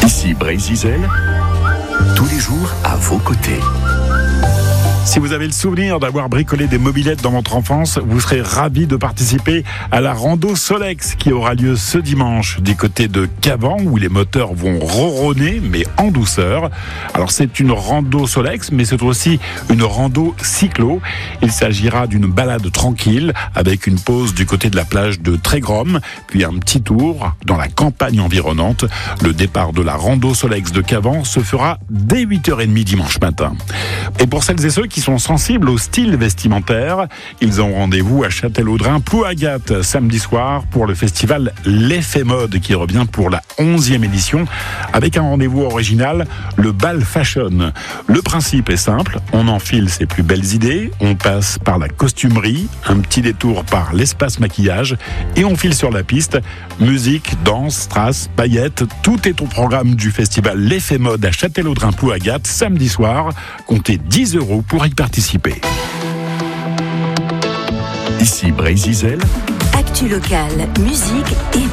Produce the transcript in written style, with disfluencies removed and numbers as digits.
Ici Brésil, tous les jours à vos côtés. Si vous avez le souvenir d'avoir bricolé des mobylettes dans votre enfance, vous serez ravis de participer à la rando Solex qui aura lieu ce dimanche du côté de Cavan où les moteurs vont ronronner mais en douceur. Alors c'est une rando Solex mais c'est aussi une rando cyclo. Il s'agira d'une balade tranquille avec une pause du côté de la plage de Trégrom puis un petit tour dans la campagne environnante. Le départ de la rando Solex de Cavan se fera dès 8h30 dimanche matin. Et pour celles et ceux qui sont sensibles au style vestimentaire, ils ont rendez-vous à Châtellerault-Plouagat samedi soir pour le festival L'Effet Mode qui revient pour la 11e édition avec un rendez-vous original, le bal fashion. Le principe est simple, on enfile ses plus belles idées, on passe par la costumerie, un petit détour par l'espace maquillage et on file sur la piste. Musique, danse, strass, paillettes, tout est au programme du festival L'Effet Mode à Châtellerault-Plouagat samedi soir. Comptez 10 € pour y participer. Ici Brésil. Actu locale, musique et